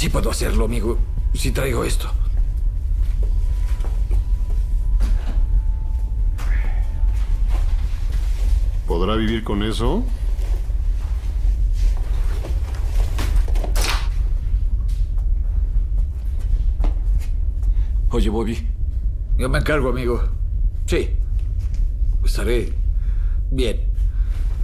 Sí puedo hacerlo, amigo. Si traigo esto. ¿Podrá vivir con eso? Oye, Bobby. Yo me encargo, amigo. Sí. Estaré bien.